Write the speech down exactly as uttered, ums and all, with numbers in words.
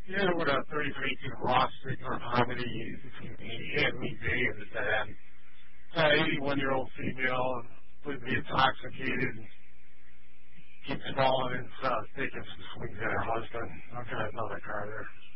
Yeah, with a thirty-three eighteen Ross Sigma Harmony between me and me day and the dad. That eighty-one-year-old female, completely intoxicated, keeps falling and uh, taking some swings at her husband. I've got another car there.